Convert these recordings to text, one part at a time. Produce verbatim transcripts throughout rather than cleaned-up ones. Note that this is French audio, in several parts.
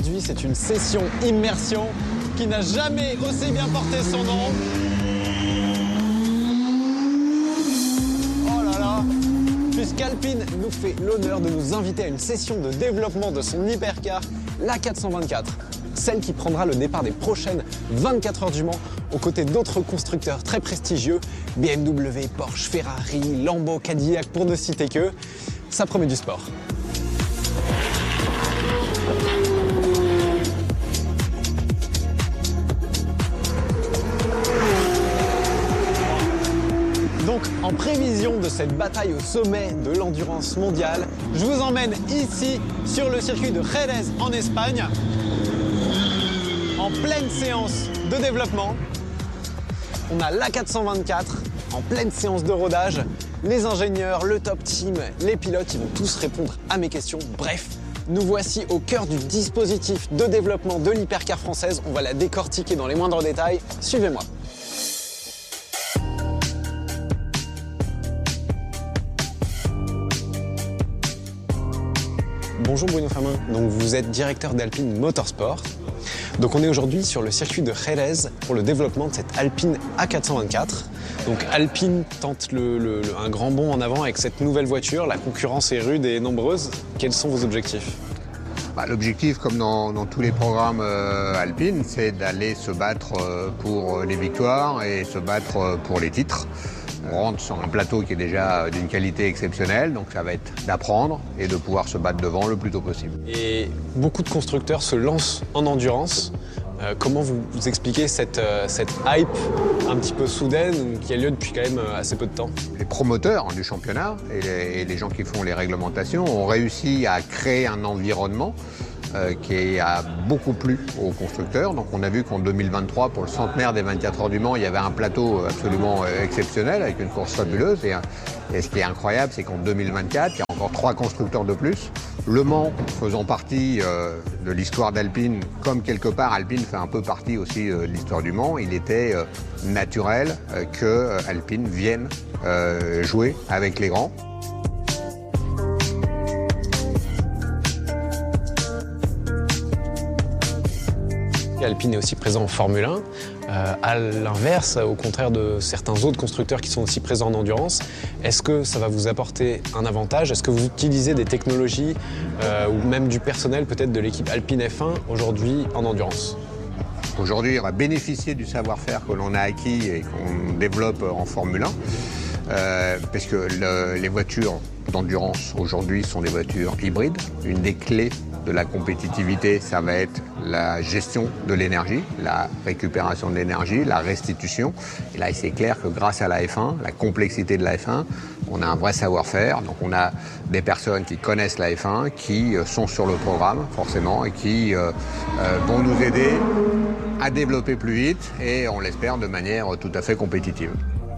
Aujourd'hui, c'est une session immersion qui n'a jamais aussi bien porté son nom. Oh là là! Puisqu'Alpine nous fait l'honneur de nous inviter à une session de développement de son hypercar, l'A quatre cent vingt-quatre. Celle qui prendra le départ des prochaines vingt-quatre heures du Mans aux côtés d'autres constructeurs très prestigieux, B M W, Porsche, Ferrari, Lambo, Cadillac pour ne citer que. Ça promet du sport. Donc, en prévision de cette bataille au sommet de l'endurance mondiale, je vous emmène ici sur le circuit de Jerez en Espagne, en pleine séance de développement. On a l'A quatre cent vingt-quatre en pleine séance de rodage. Les ingénieurs, le top team, les pilotes, ils vont tous répondre à mes questions. Bref, nous voici au cœur du dispositif de développement de l'hypercar française. On va la décortiquer dans les moindres détails. Suivez-moi. Bonjour Bruno Famin, donc vous êtes directeur d'Alpine Motorsport. Donc on est aujourd'hui sur le circuit de Jerez pour le développement de cette Alpine A quatre cent vingt-quatre. Donc Alpine tente le, le, le, un grand bond en avant avec cette nouvelle voiture. La concurrence est rude et nombreuse. Quels sont vos objectifs ? Bah, l'objectif, comme dans, dans tous les programmes euh, Alpine, c'est d'aller se battre euh, pour les victoires et se battre euh, pour les titres. On rentre sur un plateau qui est déjà d'une qualité exceptionnelle, donc ça va être d'apprendre et de pouvoir se battre devant le plus tôt possible. Et beaucoup de constructeurs se lancent en endurance. Euh, comment vous, vous expliquez cette, euh, cette hype un petit peu soudaine qui a lieu depuis quand même assez peu de temps ? Les promoteurs du championnat et les, et les gens qui font les réglementations ont réussi à créer un environnement Euh, qui a beaucoup plu aux constructeurs. Donc on a vu qu'en deux mille vingt-trois, pour le centenaire des vingt-quatre heures du Mans, il y avait un plateau absolument euh, exceptionnel avec une course fabuleuse. Et, et ce qui est incroyable, c'est qu'en deux mille vingt-quatre, il y a encore trois constructeurs de plus. Le Mans faisant partie euh, de l'histoire d'Alpine, comme quelque part Alpine fait un peu partie aussi euh, de l'histoire du Mans, il était euh, naturel euh, que euh, Alpine vienne euh, jouer avec les grands. Alpine est aussi présent en Formule un, euh, à l'inverse, au contraire de certains autres constructeurs qui sont aussi présents en endurance. Est-ce que ça va vous apporter un avantage ? Est-ce que vous utilisez des technologies euh, ou même du personnel peut-être de l'équipe Alpine F un aujourd'hui en endurance ? Aujourd'hui, on va bénéficier du savoir-faire que l'on a acquis et qu'on développe en Formule un, euh, parce que le, les voitures d'endurance aujourd'hui sont des voitures hybrides. Une des clés de la compétitivité, ça va être la gestion de l'énergie, la récupération de l'énergie, la restitution. Et là, c'est clair que grâce à la F un, la complexité de la F un, on a un vrai savoir-faire. Donc on a des personnes qui connaissent la F un, qui sont sur le programme, forcément, et qui euh, euh, vont nous aider à développer plus vite et, on l'espère, de manière tout à fait compétitive.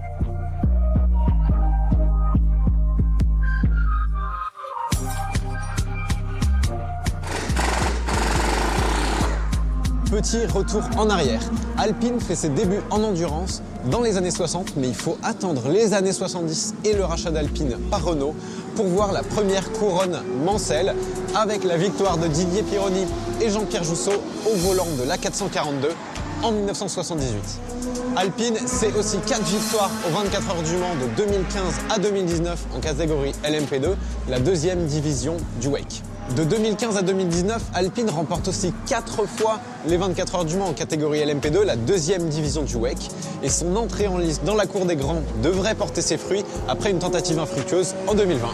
Petit retour en arrière. Alpine fait ses débuts en endurance dans les années soixante, mais il faut attendre les années soixante-dix et le rachat d'Alpine par Renault pour voir la première couronne Mansell avec la victoire de Didier Pironi et Jean-Pierre Jousseau au volant de l'A quatre cent quarante-deux en mille neuf cent soixante-dix-huit. Alpine, c'est aussi quatre victoires aux vingt-quatre heures du Mans de deux mille quinze à deux mille dix-neuf en catégorie L M P deux, la deuxième division du W E C. De deux mille quinze à deux mille dix-neuf, Alpine remporte aussi quatre fois les vingt-quatre heures du Mans en catégorie L M P deux, la deuxième division du W E C. Et son entrée en lice dans la cour des grands devrait porter ses fruits après une tentative infructueuse en deux mille vingt.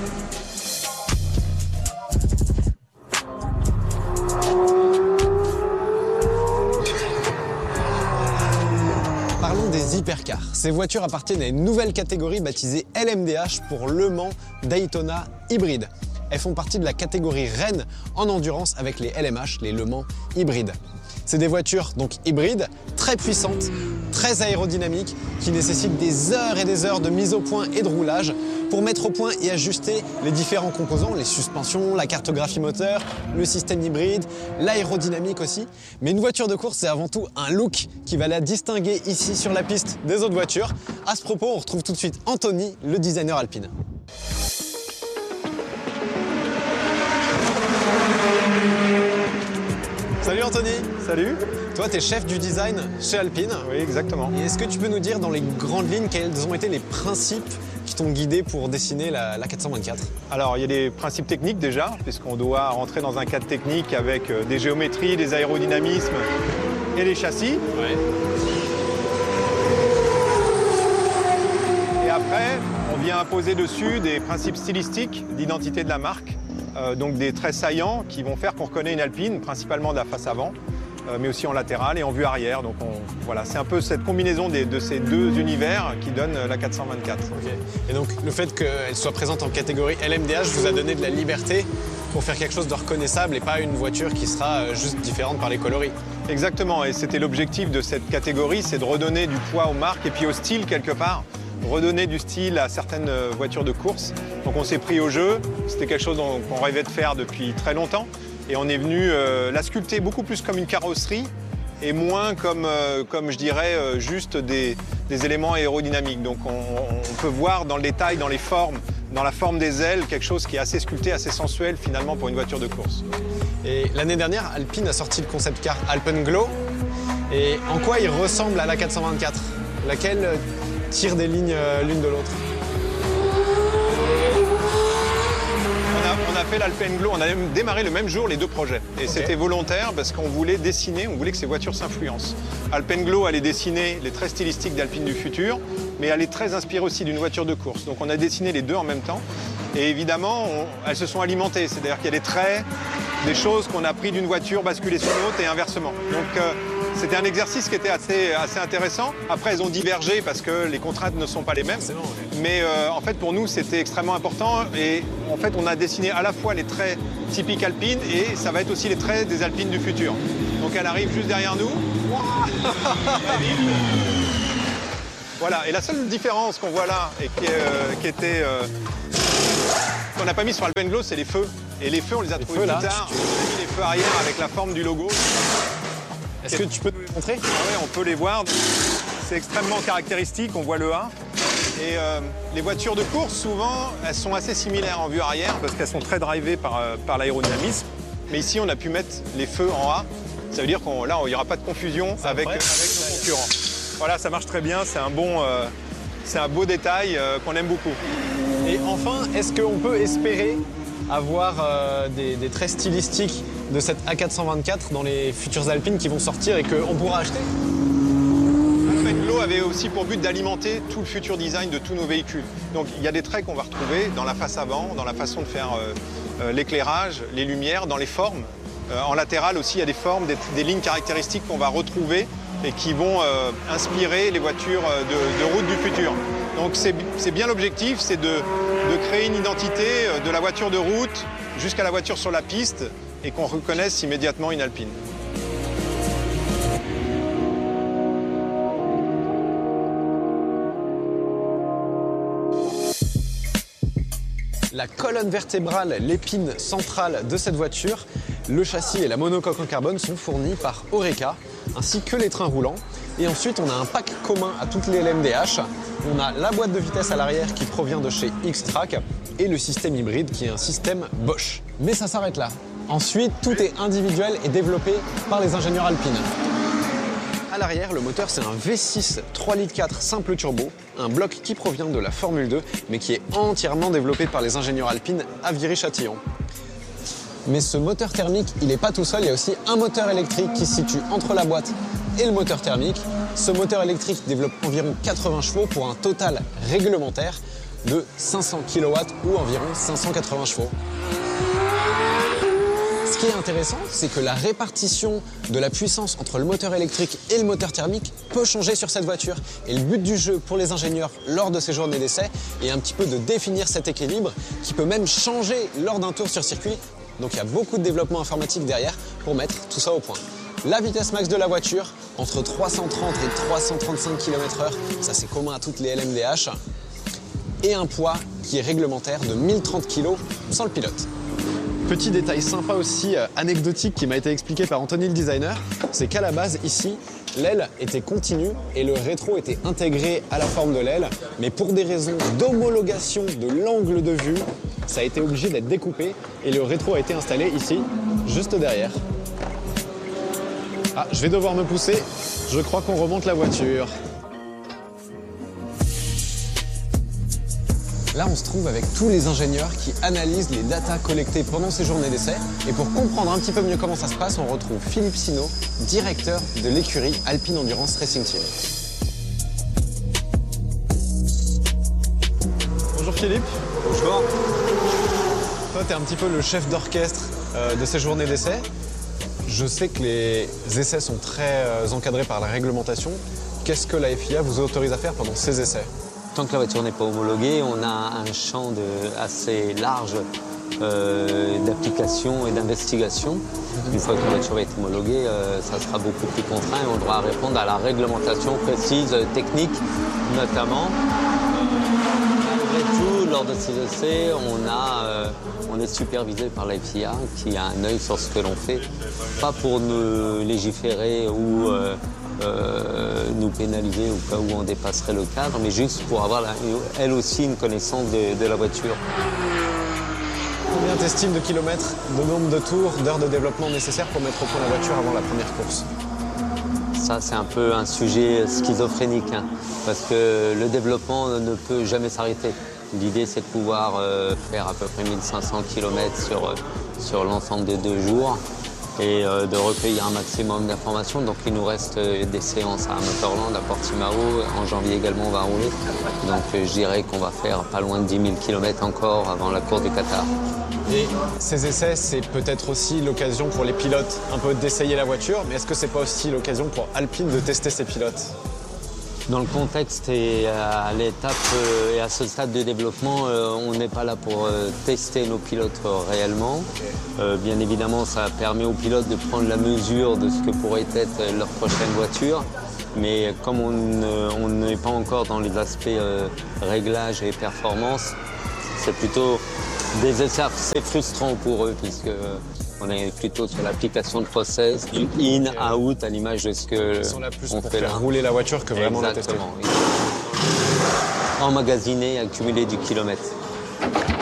Parlons des hypercars. Ces voitures appartiennent à une nouvelle catégorie baptisée L M D H pour Le Mans Daytona Hybride. Elles font partie de la catégorie reine en endurance avec les L M H, les Le Mans hybrides. C'est des voitures donc hybrides, très puissantes, très aérodynamiques, qui nécessitent des heures et des heures de mise au point et de roulage pour mettre au point et ajuster les différents composants, les suspensions, la cartographie moteur, le système hybride, l'aérodynamique aussi. Mais une voiture de course, c'est avant tout un look qui va la distinguer ici sur la piste des autres voitures. À ce propos, on retrouve tout de suite Anthony, le designer Alpine. Salut Anthony. Salut. Toi, tu es chef du design chez Alpine. Oui, exactement. Et est-ce que tu peux nous dire dans les grandes lignes quels ont été les principes qui t'ont guidé pour dessiner la, la quatre cent vingt-quatre? Alors, il y a des principes techniques déjà, puisqu'on doit rentrer dans un cadre technique avec des géométries, des aérodynamismes et les châssis. Ouais. Et après, on vient imposer dessus des principes stylistiques d'identité de la marque, euh, donc des traits saillants qui vont faire qu'on reconnaît une Alpine, principalement de la face avant, euh, mais aussi en latéral et en vue arrière. Donc on, voilà, c'est un peu cette combinaison des, de ces deux univers qui donne la quatre cent vingt-quatre. Okay. Et donc le fait qu'elle soit présente en catégorie L M D H vous a donné de la liberté pour faire quelque chose de reconnaissable et pas une voiture qui sera juste différente par les coloris. Exactement, et c'était l'objectif de cette catégorie, c'est de redonner du poids aux marques et puis au style quelque part. Redonner du style à certaines voitures de course. Donc on s'est pris au jeu, c'était quelque chose qu'on rêvait de faire depuis très longtemps et on est venu euh, la sculpter beaucoup plus comme une carrosserie et moins comme, euh, comme je dirais, euh, juste des, des éléments aérodynamiques. Donc on, on peut voir dans le détail, dans les formes, dans la forme des ailes, quelque chose qui est assez sculpté, assez sensuel finalement pour une voiture de course. Et l'année dernière, Alpine a sorti le concept car Alpenglow. Et en quoi il ressemble à la quatre cent vingt-quatre? Laquelle tire des lignes euh, l'une de l'autre? On a, on a fait l'Alpenglow, on a démarré le même jour les deux projets. Et okay. C'était volontaire parce qu'on voulait dessiner, on voulait que ces voitures s'influencent. Alpenglow allait dessiner les traits stylistiques d'Alpine du futur, mais elle est très inspirée aussi d'une voiture de course. Donc on a dessiné les deux en même temps. Et évidemment, on, elles se sont alimentées. C'est-à-dire qu'il y a des traits, des choses qu'on a pris d'une voiture basculées sur une autre et inversement. Donc euh, c'était un exercice qui était assez, assez intéressant. Après, elles ont divergé parce que les contraintes ne sont pas les mêmes. Bon, ouais. Mais euh, en fait, pour nous, c'était extrêmement important. Et en fait, on a dessiné à la fois les traits typiques alpines et ça va être aussi les traits des alpines du futur. Donc elle arrive juste derrière nous. Voilà. Et la seule différence qu'on voit là et qui, euh, qui était... Euh, qu'on n'a pas mis sur Alpenglow, c'est les feux. Et les feux, on les a les trouvés feux, plus là, tard. On a mis les feux arrière avec la forme du logo. Est-ce que tu peux nous les montrer? Ah ouais, on peut les voir. C'est extrêmement caractéristique, on voit le A. Et euh, les voitures de course, souvent, elles sont assez similaires en vue arrière parce qu'elles sont très drivées par, euh, par l'aérodynamisme. Mais ici, on a pu mettre les feux en A. Ça veut dire qu'on là, il n'y aura pas de confusion avec, avec nos concurrents. Voilà, ça marche très bien. C'est un bon, euh, c'est un beau détail euh, qu'on aime beaucoup. Et enfin, est-ce qu'on peut espérer avoir euh, des, des traits stylistiques de cette A quatre cent vingt-quatre dans les futures Alpines qui vont sortir et qu'on pourra acheter? Alpenglow avait aussi pour but d'alimenter tout le futur design de tous nos véhicules. Donc il y a des traits qu'on va retrouver dans la face avant, dans la façon de faire euh, euh, l'éclairage, les lumières, dans les formes. Euh, en latéral aussi, il y a des formes, des, des lignes caractéristiques qu'on va retrouver et qui vont euh, inspirer les voitures de, de route du futur. Donc c'est bien l'objectif, c'est de, de créer une identité de la voiture de route jusqu'à la voiture sur la piste et qu'on reconnaisse immédiatement une Alpine. La colonne vertébrale, l'épine centrale de cette voiture, le châssis et la monocoque en carbone sont fournis par Oreca, ainsi que les trains roulants. Et ensuite, on a un pack commun à toutes les L M D H. On a la boîte de vitesse à l'arrière qui provient de chez X-Track et le système hybride qui est un système Bosch. Mais ça s'arrête là. Ensuite, tout est individuel et développé par les ingénieurs Alpine. À l'arrière, le moteur, c'est un V six trois litres quatre simple turbo, un bloc qui provient de la Formule deux, mais qui est entièrement développé par les ingénieurs Alpine à Viry-Châtillon. Mais ce moteur thermique, il n'est pas tout seul, il y a aussi un moteur électrique qui se situe entre la boîte et le moteur thermique. Ce moteur électrique développe environ quatre-vingts chevaux pour un total réglementaire de cinq cents kilowatts ou environ cinq cent quatre-vingts chevaux. Ce qui est intéressant, c'est que la répartition de la puissance entre le moteur électrique et le moteur thermique peut changer sur cette voiture. Et le but du jeu pour les ingénieurs lors de ces journées d'essai est un petit peu de définir cet équilibre qui peut même changer lors d'un tour sur circuit. Donc il y a beaucoup de développement informatique derrière pour mettre tout ça au point. La vitesse max de la voiture, entre trois cent trente et trois cent trente-cinq kilomètres heure, ça c'est commun à toutes les L M D H. Et un poids qui est réglementaire de mille trente kilos sans le pilote. Petit détail sympa aussi, euh, anecdotique, qui m'a été expliqué par Anthony le designer, c'est qu'à la base, ici, l'aile était continue et le rétro était intégré à la forme de l'aile. Mais pour des raisons d'homologation de l'angle de vue, ça a été obligé d'être découpé et le rétro a été installé ici, juste derrière. Ah, je vais devoir me pousser. Je crois qu'on remonte la voiture. Là, on se trouve avec tous les ingénieurs qui analysent les datas collectées pendant ces journées d'essai. Et pour comprendre un petit peu mieux comment ça se passe, on retrouve Philippe Sinaud, directeur de l'écurie Alpine Endurance Racing Team. Bonjour Philippe. Bonjour. Toi, tu es un petit peu le chef d'orchestre euh, de ces journées d'essai. Je sais que les essais sont très euh, encadrés par la réglementation. Qu'est-ce que la F I A vous autorise à faire pendant ces essais? Tant que la voiture n'est pas homologuée, on a un champ de, assez large euh, d'application et d'investigation. Une fois que la voiture est homologuée, euh, ça sera beaucoup plus contraint et on devra répondre à la réglementation précise, technique notamment. Malgré tout, lors de ces essais, on, a, euh, on est supervisé par la F I A qui a un œil sur ce que l'on fait, pas pour nous légiférer ou euh, Euh, nous pénaliser au cas où on dépasserait le cadre, mais juste pour avoir, la, elle aussi, une connaissance de, de la voiture. Combien t'estimes de kilomètres, de nombre de tours, d'heures de développement nécessaires pour mettre au point la voiture avant la première course? Ça, c'est un peu un sujet schizophrénique, hein, parce que le développement ne peut jamais s'arrêter. L'idée, c'est de pouvoir euh, faire à peu près mille cinq cents kilomètres sur, sur l'ensemble des deux jours. Et euh, de recueillir un maximum d'informations. Donc il nous reste euh, des séances à Motorland, à Portimao. En janvier également, on va rouler. Donc euh, je dirais qu'on va faire pas loin de dix mille kilomètres encore avant la course du Qatar. Et ces essais, c'est peut-être aussi l'occasion pour les pilotes un peu d'essayer la voiture, mais est-ce que c'est pas aussi l'occasion pour Alpine de tester ses pilotes? Dans le contexte et à l'étape et à ce stade de développement, on n'est pas là pour tester nos pilotes réellement. Bien évidemment, ça permet aux pilotes de prendre la mesure de ce que pourrait être leur prochaine voiture. Mais comme on n'est pas encore dans les aspects réglage et performance, c'est plutôt des essais assez frustrants pour eux, puisque on est plutôt sur l'application de process, du in, out, à l'image de ce que Ils sont là plus on pour fait faire là. rouler la voiture que vraiment la tester. Exactement. Emmagasiner, accumuler du kilomètre.